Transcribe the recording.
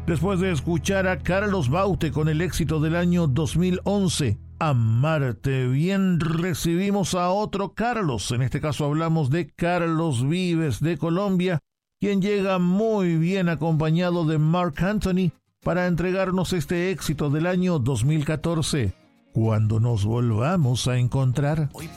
Después de escuchar a Carlos Baute con el éxito del año 2011, Amarte Bien, recibimos a otro Carlos. En este caso hablamos de Carlos Vives de Colombia, quien llega muy bien acompañado de Marc Anthony para entregarnos este éxito del año 2014. Cuando nos volvamos a encontrar.